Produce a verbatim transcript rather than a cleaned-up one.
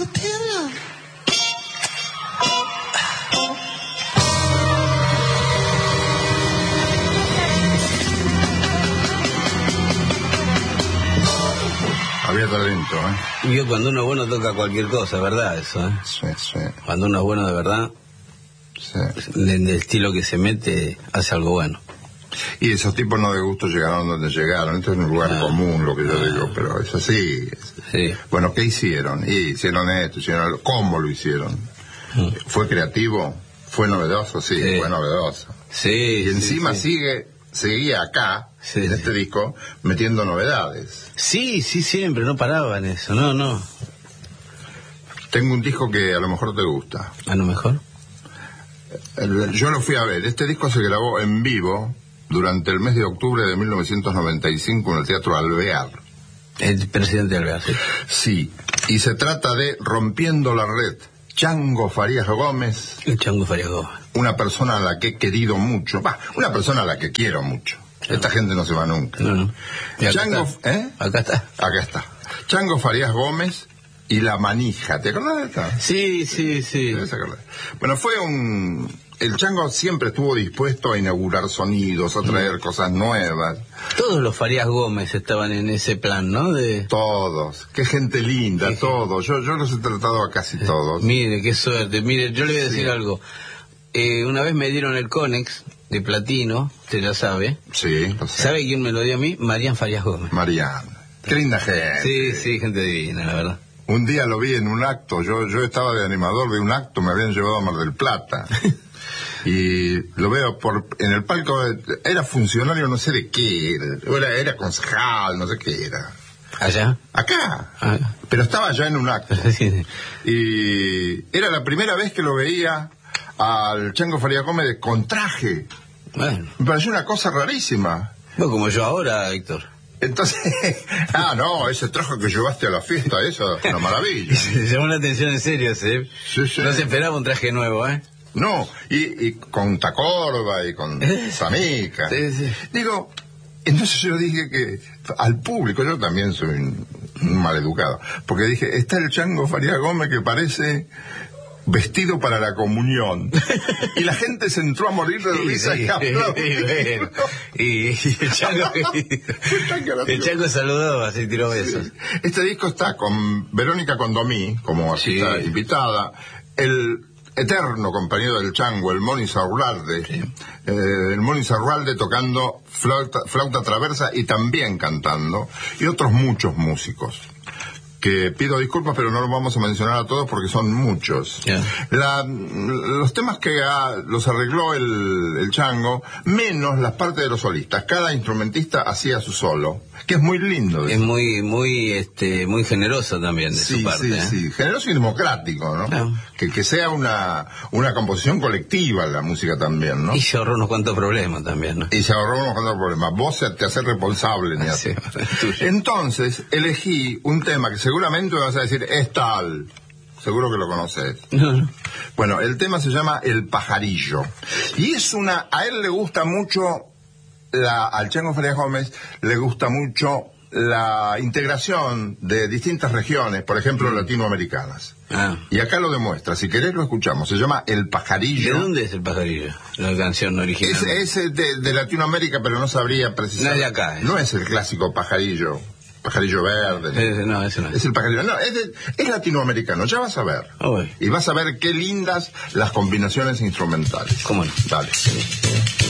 Estéreo. Había talento, ¿eh? Y yo cuando uno es bueno toca cualquier cosa, ¿verdad? Eso, ¿eh? Sí, sí. Cuando uno es bueno de verdad, Sí. del estilo que se mete, hace algo bueno. Y esos tipos no de gusto llegaron donde llegaron. Esto es un lugar Ah, común, lo que yo ah, digo, pero es así. Sí. Bueno, ¿qué hicieron? Y hicieron esto, hicieron lo... ¿Cómo lo hicieron? Mm. ¿Fue creativo? ¿Fue novedoso? Sí, Sí. fue novedoso. Sí. Y encima sí, sí. sigue, seguía acá, Sí, en sí. este disco, metiendo novedades. Sí, sí, siempre, no paraba en eso, no, no. Tengo un disco que a lo mejor te gusta. A lo mejor. El- Yo lo fui a ver. Este disco se grabó en vivo durante el mes de octubre de mil novecientos noventa y cinco en el Teatro Alvear. El presidente Alvear, sí. Sí, y se trata de Rompiendo la Red. Chango Farías Gómez, El Chango Farías Gómez. una persona a la que he querido mucho. Va, una persona a la que quiero mucho. Esta gente no se va nunca. No, no. Y acá Chango, está. ¿eh? Acá está. Acá está. Chango Farías Gómez y La Manija. ¿Te acordás de esta? Sí, sí, sí. Debes acordar. Bueno, fue un... El Chango siempre estuvo dispuesto a inaugurar sonidos, a traer cosas nuevas. Todos los Farías Gómez estaban en ese plan, ¿no? De... Todos. Qué gente linda, Qué todos. Yo, yo los he tratado a casi todos. Mire, qué suerte. Mire, yo le voy a decir Sí. algo. Eh, una vez me dieron el Conex de platino, usted ya sabe. Sí, lo sé. ¿Sabe quién me lo dio a mí? Marían Farías Gómez. Mariana. Qué linda gente. Sí, sí, gente divina, la verdad. Un día lo vi en un acto. Yo, yo estaba de animador de un acto, me habían llevado a Mar del Plata. Y lo veo por en el palco. Era funcionario, no sé de qué era. Era, era concejal, no sé qué era. ¿Allá? Acá. Ah. Pero estaba ya en un acto. Sí, sí. Y era la primera vez que lo veía al Chango Farías Gómez con traje. Bueno, Me pareció una cosa rarísima. no como yo ahora, Héctor. Entonces, ah, no, ese traje que llevaste a la fiesta, eso es una maravilla. Se llamó la atención en serio, ¿sí? Sí, sí. No se esperaba un traje nuevo, ¿eh? No, y, y con Tacorba y con Samica. Sí, sí. Digo, entonces yo dije que al público, yo también soy un, un maleducado, porque dije, está el Chango Farías Gómez que parece vestido para la comunión. Y la gente se entró a morir de risa y aplaudió. bueno. y, y el Chango, el Chango saludó, así tiró besos. Este disco está con Verónica Condomí como artista Sí. invitada, el eterno compañero del Chango, el Moni Saurralde, Sí. eh, el Moni Saurralde tocando flauta, flauta traversa y también cantando, y otros muchos músicos. Que pido disculpas, pero no los vamos a mencionar a todos porque son muchos. Yeah. La, los temas que ha, los arregló el, el Chango, menos las partes de los solistas. Cada instrumentista hacía su solo, que es muy lindo. Es muy, muy, este, muy generoso también de Sí, su parte. sí, ¿eh? sí, generoso y democrático, ¿no? Claro. Que, que sea una, una composición colectiva la música también, ¿no? Y se ahorró unos cuantos problemas también, ¿no? Y se ahorró unos cuantos problemas. Vos te haces responsable, ni Sí, así. Entonces, elegí un tema que seguramente me vas a decir, es tal. Seguro que lo conoces. No, no. Bueno, el tema se llama El Pajarillo. Y es una, a él le gusta mucho, la, al Chango Farías Gómez, le gusta mucho la integración de distintas regiones, por ejemplo, latinoamericanas. Ah. Y acá lo demuestra, si querés lo escuchamos, se llama El ¿De Pajarillo. dónde es el pajarillo? La canción original. Es, es de, de Latinoamérica, pero no sabría precisar. No es de acá, ¿eh? No es el clásico pajarillo, pajarillo verde. Eh, no, ese no es. Es el pajarillo, no, es, de- es latinoamericano, ya vas a ver. Ah, bueno. Y vas a ver qué lindas las combinaciones instrumentales. ¿Cómo no? Dale.